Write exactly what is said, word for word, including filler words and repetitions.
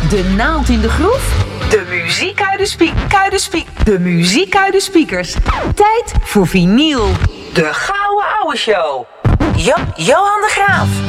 De naald in de groef. De muziek uit de spiek, uit de spiek. De muziek uit de speakers. Tijd voor vinyl. De Gouden Ouwe Show. Jo- Johan de Graaf.